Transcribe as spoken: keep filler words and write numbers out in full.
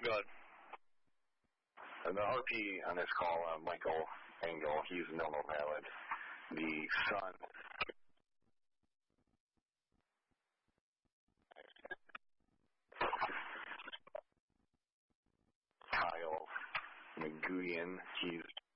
Go ahead. And the R P on this call, uh, Michael Engel, he's no more valid. The son, Kyle McGuigan, he's